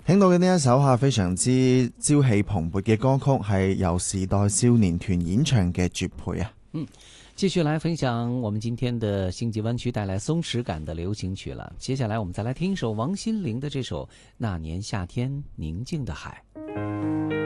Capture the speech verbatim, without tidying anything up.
聽到嘅呢一首吓非常之朝氣蓬勃嘅歌曲，係由時代少年團演唱嘅《絕配》啊。 嗯，繼續來分享我們今天的星際灣區帶來鬆弛感的流行曲了。接下來我們再來聽一首王心凌的這首《那年夏天寧靜的海》。